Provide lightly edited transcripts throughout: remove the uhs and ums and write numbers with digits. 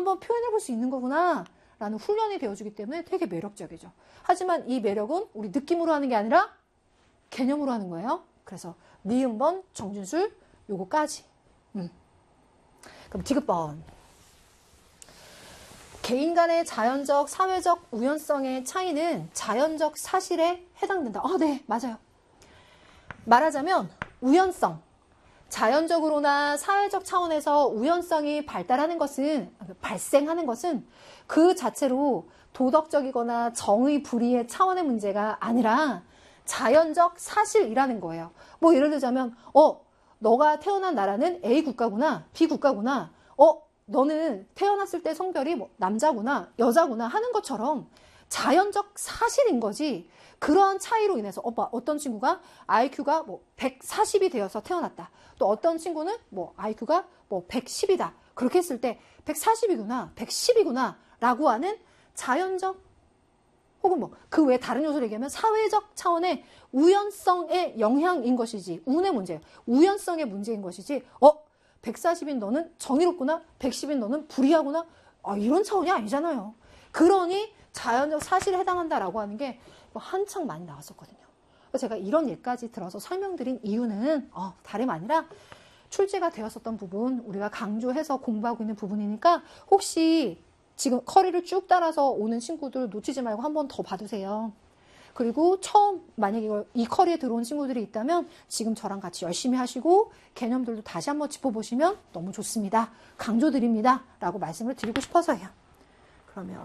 한번 표현해 볼 수 있는 거구나 라는 훈련이 되어주기 때문에 되게 매력적이죠. 하지만 이 매력은 우리 느낌으로 하는 게 아니라 개념으로 하는 거예요. 그래서 니은번, 정준술 요거까지. 그럼 디귿번. 개인 간의 자연적, 사회적 우연성의 차이는 자연적 사실에 해당된다. 네, 맞아요. 말하자면 우연성. 자연적으로나 사회적 차원에서 우연성이 발생하는 것은 그 자체로 도덕적이거나 정의 불의의 차원의 문제가 아니라 자연적 사실이라는 거예요. 뭐 예를 들자면 너가 태어난 나라는 A 국가구나, B 국가구나. 너는 태어났을 때 성별이 뭐 남자구나, 여자구나 하는 것처럼 자연적 사실인 거지. 그러한 차이로 인해서 어떤 친구가 IQ가 뭐 140이 되어서 태어났다. 또 어떤 친구는 뭐 IQ가 뭐 110이다. 그렇게 했을 때 140이구나, 110이구나 라고 하는 자연적 혹은 뭐 그 외에 다른 요소를 얘기하면 사회적 차원의 우연성의 영향인 것이지. 운의 문제예요. 우연성의 문제인 것이지. 140인 너는 정의롭구나, 110인 너는 불의하구나. 이런 차원이 아니잖아요. 그러니 자연적 사실에 해당한다라고 하는 게 한창 많이 나왔었거든요. 제가 이런 예까지 들어서 설명드린 이유는 다름 아니라 출제가 되었었던 부분, 우리가 강조해서 공부하고 있는 부분이니까 혹시 지금 커리를 쭉 따라서 오는 친구들 놓치지 말고 한 번 더 봐두세요. 그리고 처음 만약에 이 커리에 들어온 친구들이 있다면 지금 저랑 같이 열심히 하시고 개념들도 다시 한번 짚어보시면 너무 좋습니다. 강조드립니다. 라고 말씀을 드리고 싶어서요. 그러면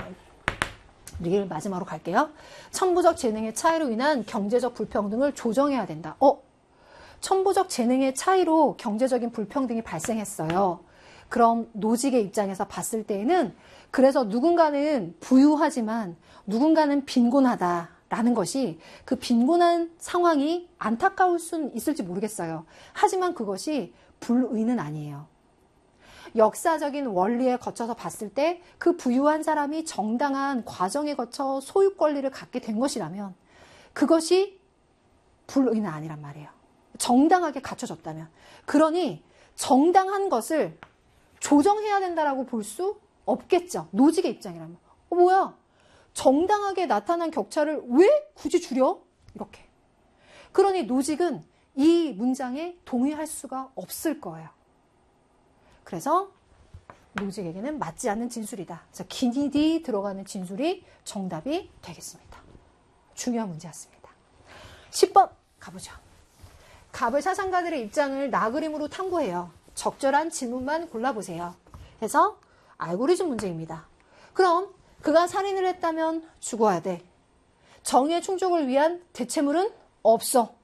우리 마지막으로 갈게요. 천부적 재능의 차이로 인한 경제적 불평등을 조정해야 된다. 천부적 재능의 차이로 경제적인 불평등이 발생했어요. 그럼 노직의 입장에서 봤을 때에는 그래서 누군가는 부유하지만 누군가는 빈곤하다라는 것이 그 빈곤한 상황이 안타까울 수는 있을지 모르겠어요. 하지만 그것이 불의는 아니에요. 역사적인 원리에 거쳐서 봤을 때 그 부유한 사람이 정당한 과정에 거쳐 소유 권리를 갖게 된 것이라면 그것이 불의는 아니란 말이에요. 정당하게 갖춰졌다면. 그러니 정당한 것을 조정해야 된다라고 볼 수 없겠죠. 노직의 입장이라면. 뭐야? 정당하게 나타난 격차를 왜 굳이 줄여? 이렇게. 그러니 노직은 이 문장에 동의할 수가 없을 거예요. 그래서 노직에게는 맞지 않는 진술이다. 그래서 기니디 들어가는 진술이 정답이 되겠습니다. 중요한 문제였습니다. 10번 가보죠. 갑을 사상가들의 입장을 나그림으로 탐구해요. 적절한 질문만 골라보세요. 해서 알고리즘 문제입니다. 그럼 그가 살인을 했다면 죽어야 돼. 정의의 충족을 위한 대체물은 없어.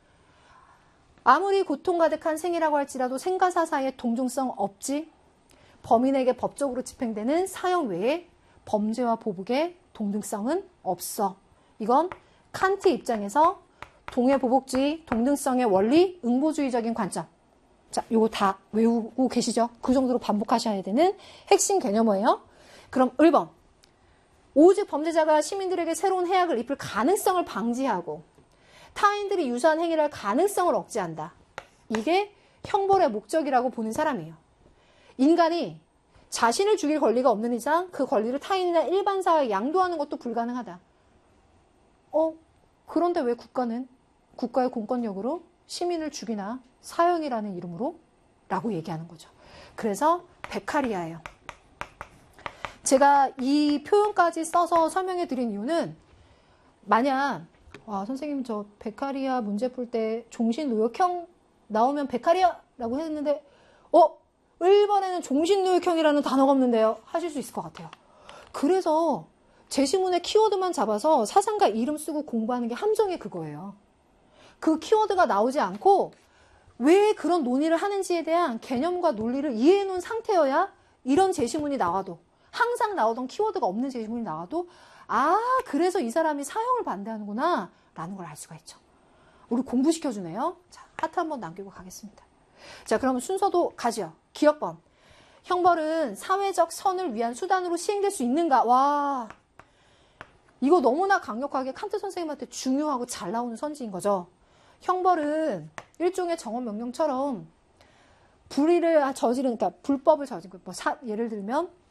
아무리 고통 가득한 생이라고 할지라도 생과 사사의 동종성 없지. 범인에게 법적으로 집행되는 사형 외에 범죄와 보복의 동등성은 없어. 이건 칸트 입장에서 동해보복주의, 동등성의 원리, 응보주의적인 관점. 자, 요거 다 외우고 계시죠? 그 정도로 반복하셔야 되는 핵심 개념이에요. 그럼 1번. 오직 범죄자가 시민들에게 새로운 해악을 입힐 가능성을 방지하고 타인들이 유사한 행위를 할 가능성을 억제한다. 이게 형벌의 목적이라고 보는 사람이에요. 인간이 자신을 죽일 권리가 없는 이상 그 권리를 타인이나 일반 사회에 양도하는 것도 불가능하다. 그런데 왜 국가는 국가의 공권력으로 시민을 죽이나 사형이라는 이름으로 라고 얘기하는 거죠. 그래서 베카리아예요. 제가 이 표현까지 써서 설명해 드린 이유는 만약 선생님 저 베카리아 문제 풀 때 종신노역형 나오면 베카리아라고 했는데 1번에는 종신노역형이라는 단어가 없는데요. 하실 수 있을 것 같아요. 그래서 제시문의 키워드만 잡아서 사상가 이름 쓰고 공부하는 게 함정이 그거예요. 그 키워드가 나오지 않고 왜 그런 논의를 하는지에 대한 개념과 논리를 이해해 놓은 상태여야 이런 제시문이 나와도 항상 나오던 키워드가 없는 제시문이 나와도 그래서 이 사람이 사형을 반대하는구나 라는 걸 알 수가 있죠. 우리 공부시켜주네요. 자, 하트 한번 남기고 가겠습니다. 자, 그럼 순서도 가죠. 기억번. 형벌은 사회적 선을 위한 수단으로 시행될 수 있는가? 와, 이거 너무나 강력하게 칸트 선생님한테 중요하고 잘 나오는 선지인 거죠. 형벌은 일종의 정언명령처럼 불의를 저지른, 그러니까 불법을 저지른, 예를 들면